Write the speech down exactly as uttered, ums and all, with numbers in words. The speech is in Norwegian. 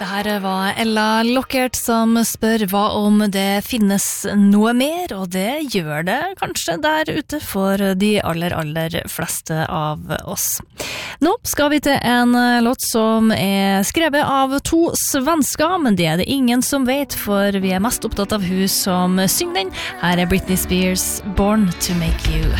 Her var Ella Lockhart som spør hva om det finnes noe mer, og det gjør det kanskje der ute for de aller, aller fleste av oss. Nå skal vi til en låt som er skrevet av to svensker, men det er det ingen som vet, for vi er mest opptatt av hun som synger den. Her er Britney Spears, Born to Make You.